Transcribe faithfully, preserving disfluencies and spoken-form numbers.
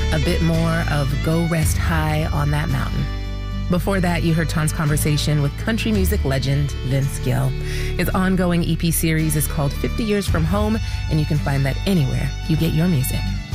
a bit more of Go Rest High on That Mountain. Before that, you heard Ton's conversation with country music legend Vince Gill. His ongoing E P series is called fifty Years From Home, and you can find that anywhere you get your music.